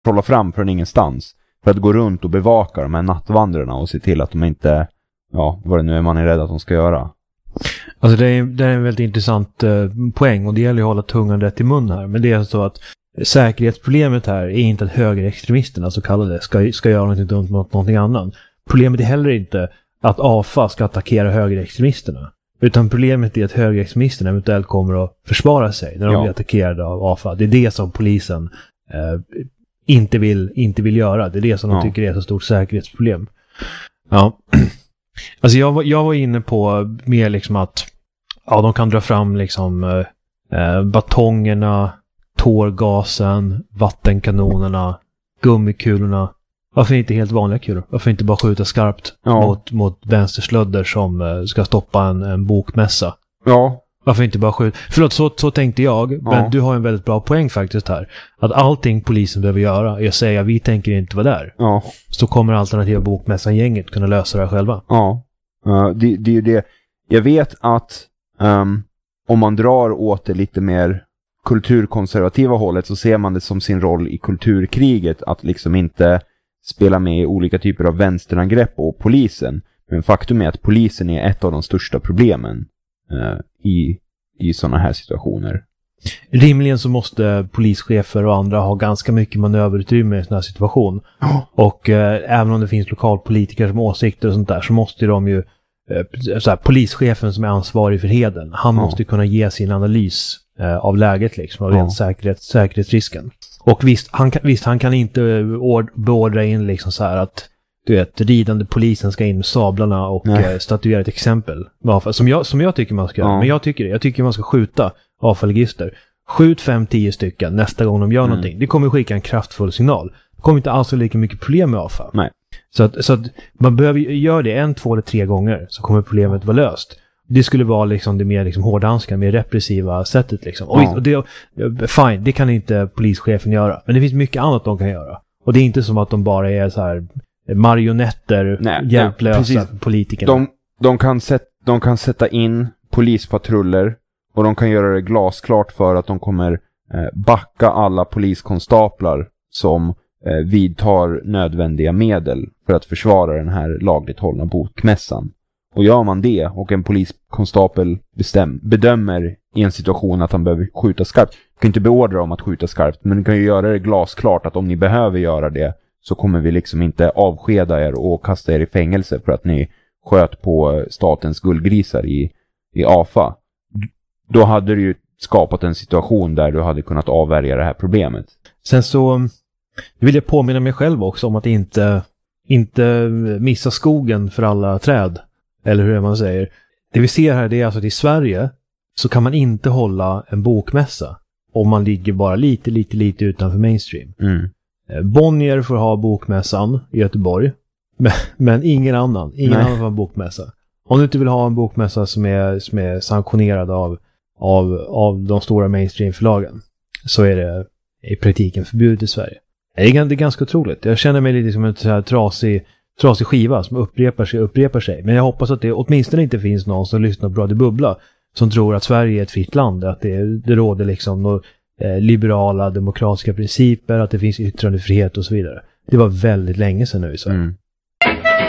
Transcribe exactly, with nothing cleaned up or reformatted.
trolla fram från ingenstans för att gå runt och bevaka de här nattvandrarna och se till att de inte, ja, vad det nu är man är rädd att de ska göra. Alltså det är, det är en väldigt intressant eh, poäng, och det gäller att hålla tungan rätt i mun här. Men det är så att säkerhetsproblemet här är inte att högerextremisterna, så kallade, ska, ska göra något dumt mot någonting annat. Problemet är heller inte att A F A ska attackera högerextremisterna. Utan problemet är att högerextremisterna eventuellt kommer att försvara sig när de ja. blir attackerade av A F A. Det är det som polisen eh, inte, vill, inte vill göra. Det är det som de ja. tycker är så stort säkerhetsproblem. Ja. Alltså jag var, jag var inne på mer liksom att ja, de kan dra fram liksom eh, batongerna, tårgasen, vattenkanonerna, gummikulorna. Varför inte helt vanliga kulor? Varför inte bara skjuta skarpt ja. mot, mot vänsterslödder som uh, ska stoppa en, en bokmässa? Ja. Varför inte bara skjuta? Förlåt, så, så tänkte jag. Ja. Men du har en väldigt bra poäng faktiskt här. Att allting polisen behöver göra är att säga vi tänker inte vara där. Ja. Så kommer alternativa bokmässan-gänget kunna lösa det här själva. Ja. Uh, det, det är ju det. Jag vet att um, om man drar åt det lite mer kulturkonservativa hållet så ser man det som sin roll i kulturkriget att liksom inte spela med i olika typer av vänsterangrepp på polisen. Men faktum är att polisen är ett av de största problemen uh, i, i sådana här situationer. Rimligen så måste polischefer och andra ha ganska mycket manöverutrymme i en sån här situation. Oh. Och eh, även om det finns lokalpolitiker som åsikter och sånt där så måste de ju eh, så här, polischefen som är ansvarig för heden, han oh. måste kunna ge sin analys eh, av läget liksom, av oh. säkerhet, säkerhetsrisken. Och visst han, kan, visst, han kan inte beordra in liksom så här att du vet, ridande polisen ska in med sablarna och eh, statuera ett exempel. Som jag, som jag tycker man ska göra. Oh. Men jag tycker det. Jag tycker man ska skjuta avfallgister. Skjut fem till tio stycken nästa gång de gör mm. någonting. Det kommer skicka en kraftfull signal. Det kommer inte alls lika mycket problem med avfall. Nej. Så att, så att man behöver göra det en, två eller tre gånger så kommer problemet vara löst. Det skulle vara liksom det mer liksom hårdhandskan, mer repressiva sättet liksom. Och, ja. och det, fine, det kan inte polischefen göra. Men det finns mycket annat de kan göra. Och det är inte som att de bara är så här marionetter, nej, hjälplösa nej, politiker. De, de, kan sätt, de kan sätta in polispatruller och de kan göra det glasklart för att de kommer eh, backa alla poliskonstaplar som eh, vidtar nödvändiga medel för att försvara den här lagligt hållna bokmässan. Och gör man det och en poliskonstapel bestäm, bedömer i en situation att han behöver skjuta skarpt. Du kan inte beordra dem att skjuta skarpt, men du kan ju göra det glasklart att om ni behöver göra det så kommer vi liksom inte avskeda er och kasta er i fängelse för att ni sköt på statens guldgrisar i, i A F A. Då hade du ju skapat en situation där du hade kunnat avvärja det här problemet. Sen så vill jag påminna mig själv också om att inte, inte missa skogen för alla träd. Eller hur man säger. Det vi ser här det är alltså att i Sverige så kan man inte hålla en bokmässa om man ligger bara lite, lite, lite utanför mainstream. Mm. Bonnier får ha bokmässan i Göteborg. Men, men ingen annan. Ingen Nej. annan får ha en bokmässa. Om du inte vill ha en bokmässa som är, som är sanktionerad av, av, av de stora mainstreamförlagen så är det i praktiken förbjudet i Sverige. Det är, det är ganska otroligt. Jag känner mig lite som en så här trasig, trasig skiva som upprepar sig upprepar sig. Men jag hoppas att det åtminstone inte finns någon som lyssnar på Radio Bubbla som tror att Sverige är ett fritt land. Att det, det råder liksom några eh, liberala, demokratiska principer. Att det finns yttrandefrihet och så vidare. Det var väldigt länge sedan nu i Sverige. Mm.